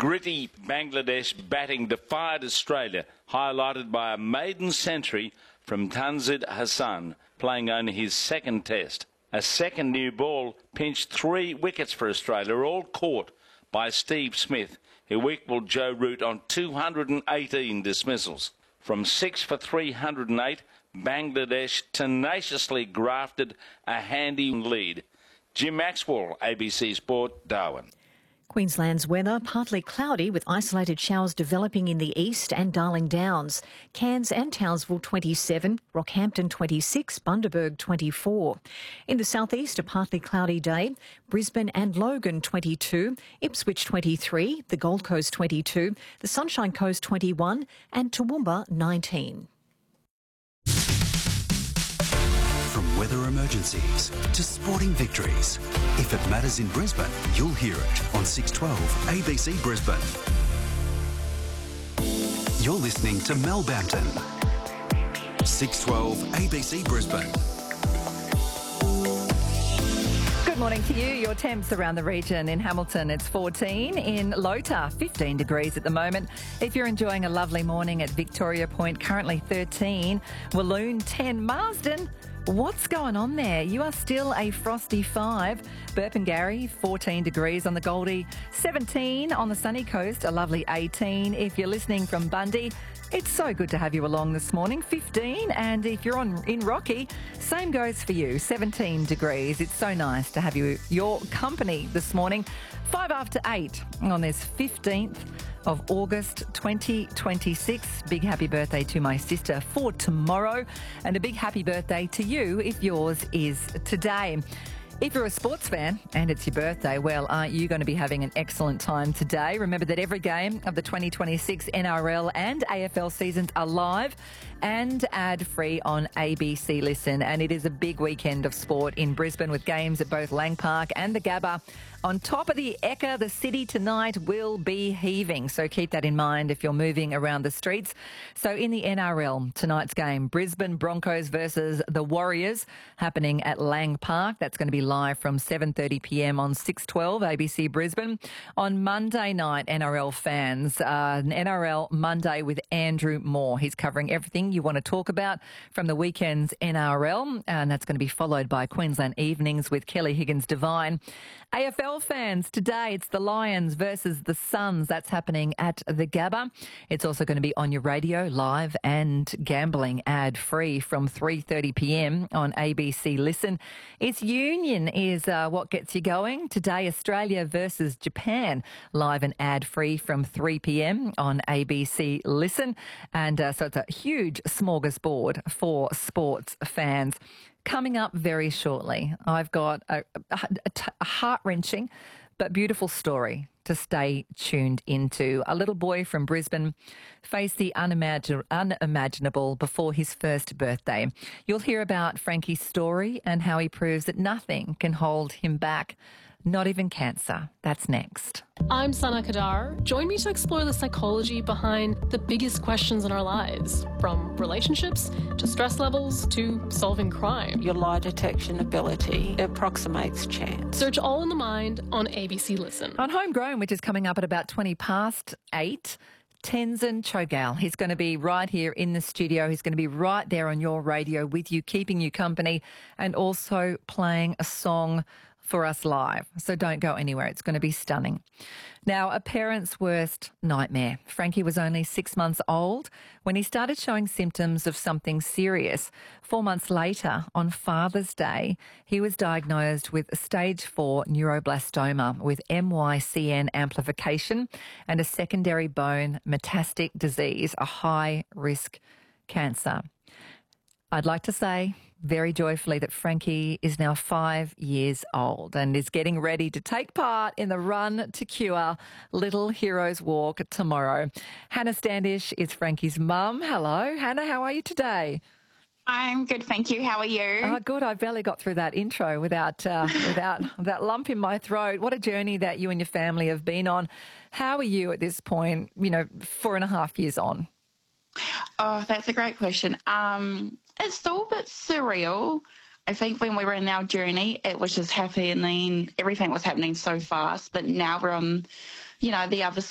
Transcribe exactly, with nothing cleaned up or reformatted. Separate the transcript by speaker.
Speaker 1: Gritty Bangladesh batting defied Australia, highlighted by a maiden century from Tanzid Hassan, playing only his second test. A second new ball pinched three wickets for Australia, all caught by Steve Smith, who equalled Joe Root on two hundred eighteen dismissals. From six for three hundred eight, Bangladesh tenaciously grafted a handy lead. Jim Maxwell, A B C Sport, Darwin.
Speaker 2: Queensland's weather, partly cloudy with isolated showers developing in the east and Darling Downs. Cairns and Townsville twenty-seven, Rockhampton twenty-six, Bundaberg twenty-four. In the southeast, a partly cloudy day. Brisbane and Logan twenty-two, Ipswich twenty-three, the Gold Coast twenty-two, the Sunshine Coast twenty-one and Toowoomba nineteen.
Speaker 3: From weather emergencies to sporting victories, if it matters in Brisbane, you'll hear it on six twelve A B C Brisbane. You're listening to Mel Bampton. six twelve A B C Brisbane.
Speaker 4: Good morning to you. Your temps around the region. In Hamilton, it's fourteen. In Lota, fifteen degrees at the moment. If you're enjoying a lovely morning at Victoria Point, currently thirteen. Walloon, ten. Marsden, what's going on there? You are still a frosty five. Burpengary, fourteen degrees on the Goldie. seventeen on the sunny coast, a lovely eighteen. If you're listening from Bundy, it's so good to have you along this morning, fifteen. And if you're on in Rocky, same goes for you, seventeen degrees. It's so nice to have you, your company this morning. Five after eight on this fifteenth of August twenty twenty-six. Big happy birthday to my sister for tomorrow, and a big happy birthday to you if yours is today. If you're a sports fan and it's your birthday, well, aren't you going to be having an excellent time today? Remember that every game of the twenty twenty-six N R L and A F L seasons are live and ad-free on A B C Listen. And it is a big weekend of sport in Brisbane with games at both Lang Park and the Gabba. On top of the Ekka, the city tonight will be heaving. So keep that in mind if you're moving around the streets. So in the N R L, tonight's game, Brisbane Broncos versus the Warriors, happening at Lang Park. That's going to be live from seven thirty p m on six twelve A B C Brisbane. On Monday night, N R L fans, uh, an N R L Monday with Andrew Moore. He's covering everything you want to talk about from the weekend's N R L, and that's going to be followed by Queensland Evenings with Kelly Higgins-Devine. A F L fans, today it's the Lions versus the Suns. That's happening at the Gabba. It's also going to be on your radio, live and gambling ad-free from three thirty p m on A B C Listen. It's Union is uh, what gets you going. Today, Australia versus Japan, live and ad-free from three p m on A B C Listen. And uh, so it's a huge smorgasbord for sports fans. Coming up very shortly, I've got a, a, a heart-wrenching but beautiful story to stay tuned into. A little boy from Brisbane faced the unimagin- unimaginable before his first birthday. You'll hear about Frankie's story and how he proves that nothing can hold him back, not even cancer. That's next.
Speaker 5: I'm Sana Kadar. Join me to explore the psychology behind the biggest questions in our lives, from relationships to stress levels to solving crime.
Speaker 6: Your lie detection ability approximates chance.
Speaker 5: Search All in the Mind on A B C Listen.
Speaker 4: On Homegrown, which is coming up at about twenty past eight, Tenzin Chogal. He's going to be right here in the studio. He's going to be right there on your radio with you, keeping you company, and also playing a song for us live. So don't go anywhere. It's going to be stunning. Now, a parent's worst nightmare. Frankie was only six months old when he started showing symptoms of something serious. Four months later, on Father's Day, he was diagnosed with stage four neuroblastoma with M Y C N amplification and a secondary bone metastatic disease, a high-risk cancer. I'd like to say very joyfully that Frankie is now five years old and is getting ready to take part in the Run to Cure Little Heroes Walk tomorrow. Hannah Standish is Frankie's mum. Hello, Hannah, how are you today?
Speaker 7: I'm good, thank you. How are you?
Speaker 4: Oh, good. I barely got through that intro without uh, without that lump in my throat. What a journey that you and your family have been on. How are you at this point, you know, four and a half years on?
Speaker 7: Oh, that's a great question. Um, it's still a bit surreal. I think when we were in our journey, it was just happening. Everything was happening so fast. But now we're on, you know, the other